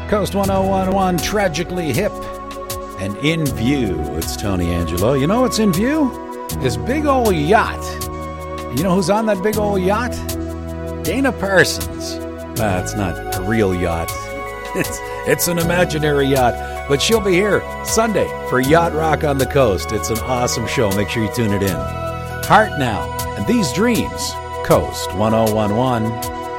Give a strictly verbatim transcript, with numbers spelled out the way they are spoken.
Coast one oh one one, tragically hip and in view. It's Tony Angelo. You know what's in view? This big old yacht. You know who's on that big old yacht? Dana Parsons. Uh, it's not a real yacht. It's, it's an imaginary yacht. But she'll be here Sunday for Yacht Rock on the Coast. It's an awesome show. Make sure you tune it in. Heart Now and These Dreams. Coast one oh one one.